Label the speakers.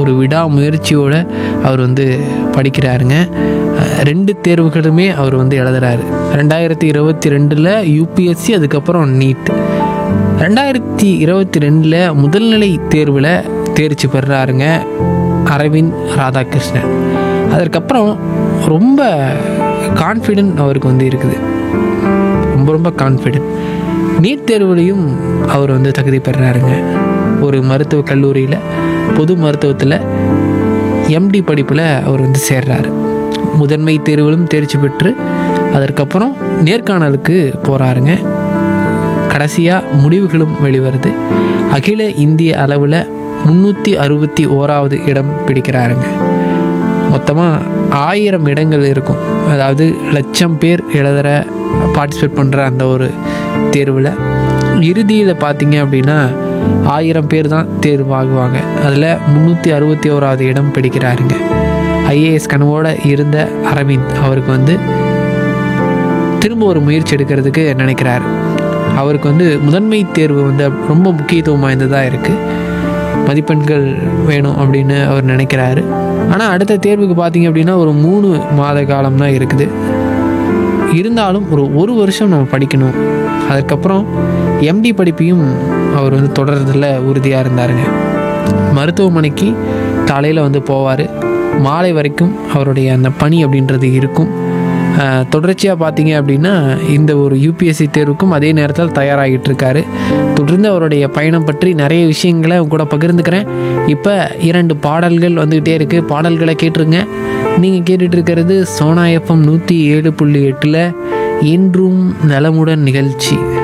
Speaker 1: ஒரு விடாமுயற்சியோடு அவர் வந்து படிக்கிறாருங்க. 2 தேர்வுகளுமே அவர் வந்து எழுதுறாரு. 2022 யூபிஎஸ்சி, அதுக்கப்புறம் நீட். 2022 முதல்நிலை தேர்வில் தேர்ச்சி பெறாருங்க அரவிந்த் ராதாகிருஷ்ணன். அதற்கப்புறம் ரொம்ப கான்ஃபிடென்ட் அவருக்கு வந்து இருக்குது, ரொம்ப கான்ஃபிடென்ட். நீட் தேர்வுலையும் அவர் வந்து தகுதி பெறாருங்க. ஒரு மருத்துவக் கல்லூரியில் பொது மருத்துவத்தில் எம்டி படிப்பில் அவர் வந்து சேர்றாரு. முதன்மை தேர்விலும் தேர்ச்சி பெற்று அதற்கப்புறம் நேர்காணலுக்கு போகிறாருங்க. கடைசியாக முடிவுகளும் வெளிவருது. அகில இந்திய அளவில் 361வது இடம் பிடிக்கிறாருங்க. மொத்தமாக 1000 இடங்கள் இருக்கும். அதாவது 1,00,000 பேர் பார்ட்டிசிபேட் பண்ணுற அந்த ஒரு தேர்வில் இறுதியில் பார்த்தீங்க அப்படின்னா 1000 பேர் தான் தேர்வாகுவாங்க. அதில் 361வது இடம் பிடிக்கிறாருங்க. ஐஏஎஸ் கனவோடு இருந்த அரவிந்த் அவருக்கு வந்து திரும்ப ஒரு முயற்சி எடுக்கிறதுக்கு நினைக்கிறாரு. அவருக்கு வந்து முதன்மை தேர்வு வந்து ரொம்ப முக்கியத்துவம் வாய்ந்ததாக இருக்குது, மதிப்பெண்கள் வேணும் அப்படின்னு அவர் நினைக்கிறாரு. ஆனால் அடுத்த தேர்வுக்கு பார்த்தீங்க அப்படின்னா ஒரு 3 மாத காலம் தான் இருக்குது. இருந்தாலும் ஒரு வருஷம் நம்ம படிக்கணும். அதுக்கப்புறம் எம்டி படிப்பையும் அவர் வந்து தொடர்றதில் உறுதியாக இருந்தாருங்க. மருத்துவமனைக்கு காலையில் வந்து போவார், மாலை வரைக்கும் அவருடைய அந்த பணி அப்படின்றது இருக்கும். தொடர்ச்சியாக பார்த்தீங்க அப்படின்னா இந்த ஒரு யூபிஎஸ்சி தேர்வுக்கும் அதே நேரத்தில் தயாராகிட்டு இருக்காரு. தொடர்ந்து அவருடைய பயணம் பற்றி நிறைய விஷயங்களை கூட பகிர்ந்துக்கிறேன். இப்போ 2 பாடல்கள் வந்துக்கிட்டே இருக்குது, பாடல்களை கேட்டுருங்க. நீங்கள் கேட்டுட்டு இருக்கிறது சோனா எஃப்எம் 107.8 என்றும் நலமுடன் நிகழ்ச்சி.